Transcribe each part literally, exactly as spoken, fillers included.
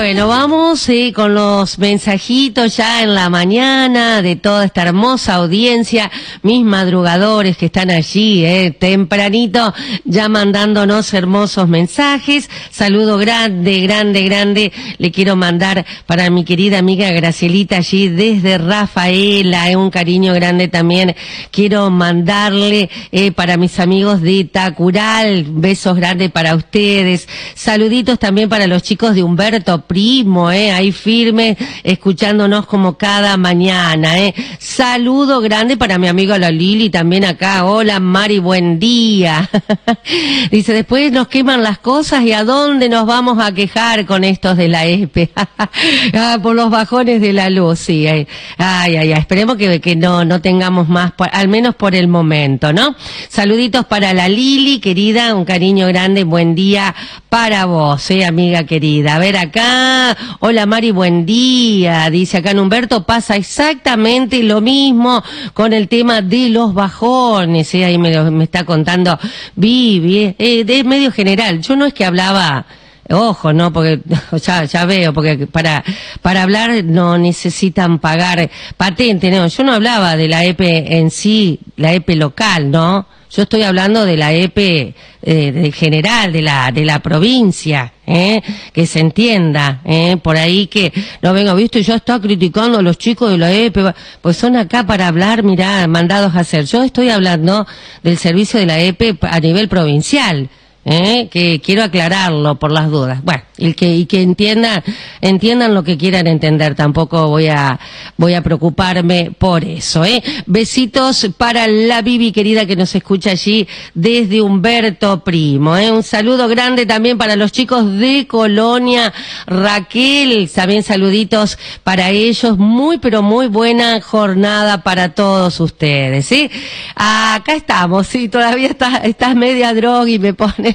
Bueno, vamos eh, con los mensajitos ya en la mañana de toda esta hermosa audiencia, mis madrugadores que están allí, eh, tempranito, ya mandándonos hermosos mensajes. Saludo grande, grande, grande, le quiero mandar para mi querida amiga Gracielita allí desde Rafaela, eh, un cariño grande también. Quiero mandarle eh, para mis amigos de Tacural, besos grandes para ustedes. Saluditos también para los chicos de Humberto Primo, eh, ahí firme, escuchándonos como cada mañana, eh. Saludo grande para mi amiga la Lili también acá. Hola Mari, buen día. Dice, después nos queman las cosas y a dónde nos vamos a quejar con estos de la E P E. Ah, por los bajones de la luz, sí. Eh. Ay, ay, ay, esperemos que, que no, no tengamos más, por, al menos por el momento, ¿no? Saluditos para la Lili, querida, un cariño grande, buen día para vos, eh, amiga querida. A ver acá, hola Mari, buen día. Dice acá en Humberto, pasa exactamente lo mismo con el tema de los bajones, eh, ahí me, me está contando Vivi, eh, de medio general. Yo no es que hablaba... Ojo, no, porque ya, ya veo, porque para para hablar no necesitan pagar patente, no. Yo no hablaba de la E P E en sí, la E P E local, ¿no? Yo estoy hablando de la E P E eh, de general, de la de la provincia, ¿eh? Que se entienda, ¿eh? Por ahí que no venga, viste, ya está criticando a los chicos de la E P E, pues son acá para hablar, mirá, mandados a hacer. Yo estoy hablando del servicio de la E P E a nivel provincial. ¿Eh? Que quiero aclararlo por las dudas. Bueno, y que y que entiendan entiendan lo que quieran entender. Tampoco voy a voy a preocuparme por eso, ¿eh? Besitos para la Vivi querida que nos escucha allí desde Humberto Primo, ¿eh? Un saludo grande también para los chicos de Colonia Raquel. También saluditos para ellos. Muy pero muy buena jornada para todos ustedes, ¿sí? Acá estamos, sí, todavía estás estás media droga y me pone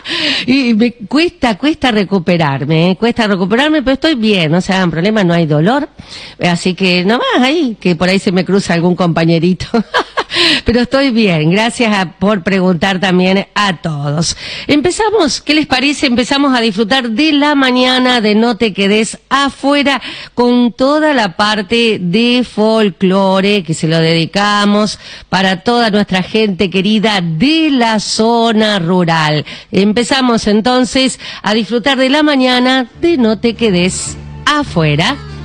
y me cuesta, cuesta recuperarme, ¿eh? Cuesta recuperarme, pero estoy bien, no se hagan problemas, no hay dolor, así que nomás ahí, que por ahí se me cruza algún compañerito. Pero estoy bien, gracias a, por preguntar también a todos. Empezamos, ¿qué les parece? Empezamos a disfrutar de la mañana de No Te Quedes Afuera con toda la parte de folclore que se lo dedicamos para toda nuestra gente querida de la zona rural. Empezamos entonces a disfrutar de la mañana de No Te Quedes Afuera.